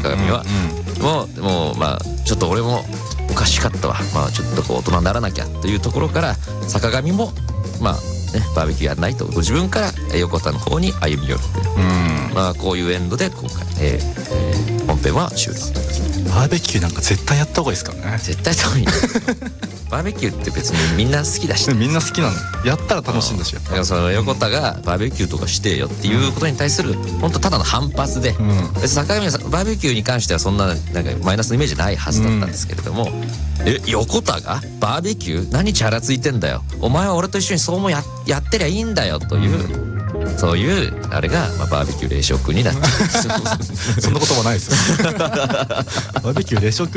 坂上は、もうまあちょっと俺もおかしかったわ、まあちょっとこう大人にならなきゃというところから、坂上もまあねバーベキューやらないとご自分から横田の方に歩み寄る、まあこういうエンドで今回、本編は終了。 バーベキューなんか絶対やった方がいいですからね。 絶対遠いバーベキューって別にみんな好きだし、 みんな好きなの、やったら楽しいんだし、 だからその横田がバーベキューとかしてよっていうことに対する本当ただの反発で、坂上さんバーベキューに関してはそんななんかマイナスのイメージないはずだったんですけれども、横田がバーベキュー何チャラついてんだよ、お前は俺と一緒にそうもやってりゃいいんだよという、そういうあれが、まあ、バーベキュー冷食になっちゃうそんな言葉ないですよバーベキュー冷食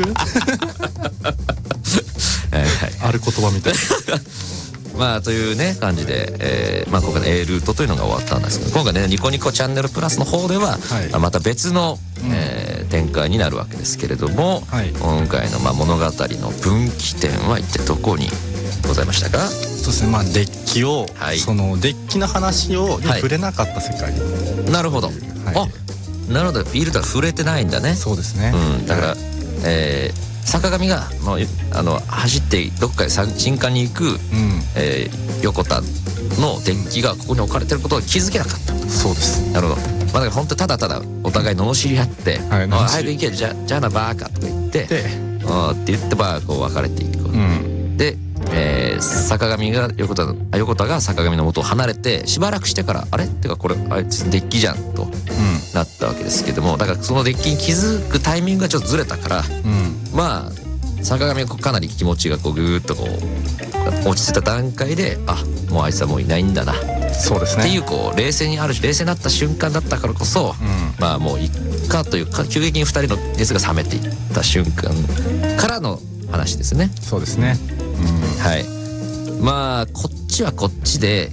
ある言葉みたいまあというね感じで、まあ今回の A ルートというのが終わったんですけど、今回ねニコニコチャンネルプラスの方では、また別の、展開になるわけですけれども、今回のまあ物語の分岐点は一体どこにございましたか？ そうですね、まあデッキを、そのデッキの話に触れなかった世界、 なるほど、なるほど、フィールドは触れてないんだね。 そうですね、 だから、坂上がもう走ってどっかで新館に行く、横田のデッキがここに置かれてることを気づけなかった。 そうです。 なるほど。まあだから本当ただただお互い罵り合って「早く行けじゃあなバーカ」とか言ってって言ってバーこう別れていく。で坂上が横田が坂上の元を離れてしばらくしてから「あれ?」ってかこれあいつデッキじゃんとなったわけですけども、だからそのデッキに気づくタイミングがちょっとずれたから、まあ坂上はかなり気持ちがこうぐーっとこう落ち着いた段階で「あもうあいつはもういないんだな」 そうですねっていうこう冷静になった瞬間だったからこそ、まあもういっかというか急激に2人の熱が冷めていった瞬間からの話ですね。 そうですね。 はい。まあこっちはこっちで、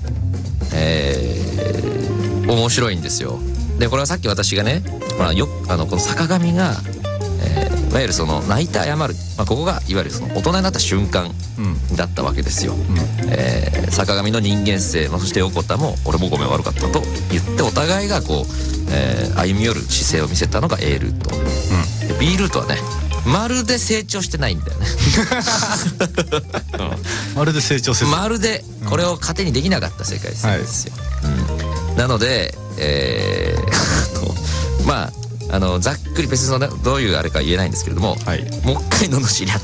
面白いんですよ。でこれはさっき私がね、まあこの坂上が、いわゆるその泣いて謝る、まあ、ここがいわゆるその大人になった瞬間だったわけですよ。坂上の人間性、そして横田も俺もごめん悪かったと言ってお互いがこう、歩み寄る姿勢を見せたのが A ルート、B ルートはねまるで成長してないんだよねまるで成長せず、 まるでこれを糧にできなかった世界線ですよ。なので、まあざっくり別にそのどういうあれか言えないんですけれども、もう一回罵り合って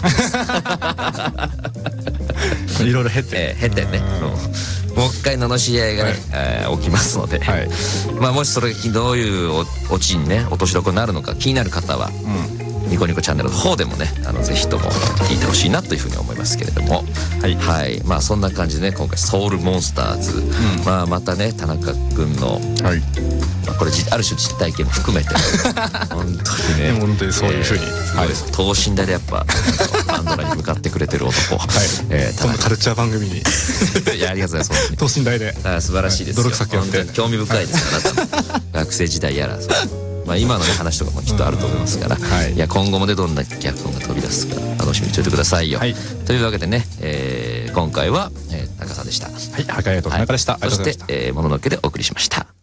ますいろいろ経てね、もう一回罵り合いがね、起きますので、まあもしそれがどういうオチにね落としどころになるのか気になる方は、ニコニコチャンネルの方でもねぜひとも聞いてほしいなというふうに思いますけれども、まあそんな感じでね今回ソウルモンスターズ、まあまたね田中君の、まあこれある種実体験も含めて本当にね本当にそういうふうに等身大でやっぱパンドラに向かってくれてる男、このカルチャー番組にいやありがとうございます。 等身大で素晴らしいですよ。 努力作やって興味深いですから学生時代やらまあ今のね話とかもきっとあると思いますから、いや今後もねどんな脚本が飛び出すか楽しみにしておいてくださいよ。というわけでね、今回は田中さんでした。 赤谷と田中でした。 そしてもののけでお送りしました。